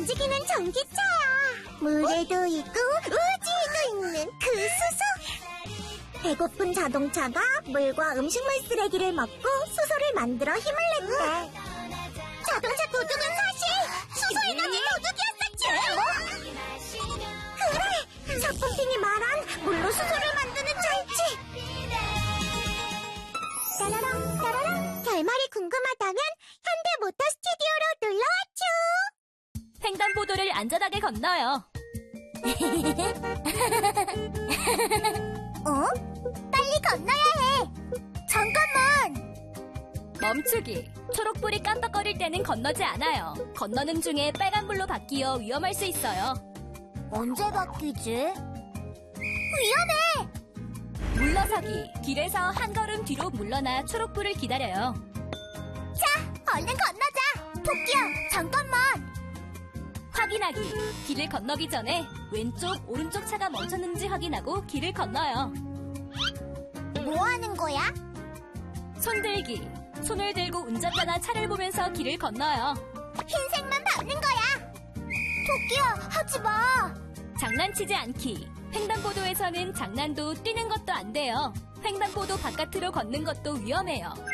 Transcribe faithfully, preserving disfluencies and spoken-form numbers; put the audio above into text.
움직이는 전기차야. 물에도 있고 우주에도 있는 그 수소. 배고픈 자동차가 물과 음식물 쓰레기를 먹고 수소를 만들어 힘을 낸대. 자동차 도둑은 사실 수소에 남은 도둑이었었지. 그래, 서풍핑이 말한 물로 수소를 만드는 char지. 따라랑 따라랑. 결말이 궁금하다면 현대모터 스튜디오로 놀러와줘. 횡단보도를 안전하게 건너요. 어? 빨리 건너야 해. 잠깐만. 멈추기. 초록불이 깜빡거릴 때는 건너지 않아요. 건너는 중에 빨간불로 바뀌어 위험할 수 있어요. 언제 바뀌지? 위험해. 물러서기. 길에서 한 걸음 뒤로 물러나 초록불을 기다려요. 자, 얼른 건너자. 토끼야, 잠깐만. 확인하기. 길을 건너기 전에 왼쪽, 오른쪽 차가 멈췄는지 확인하고 길을 건너요. 뭐 하는 거야? 손들기. 손을 들고 운전자나 차를 보면서 길을 건너요. 흰색만 밟는 거야. 토끼야, 하지 마. 장난치지 않기. 횡단보도에서는 장난도 뛰는 것도 안 돼요. 횡단보도 바깥으로 걷는 것도 위험해요.